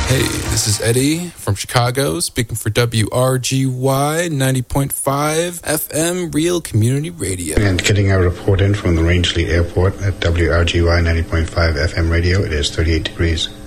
Hey, this is Eddie from Chicago, speaking for WRGY 90.5 FM Real Community Radio. And getting our report in from the Rangeley Airport at WRGY 90.5 FM radio, it is 38 degrees.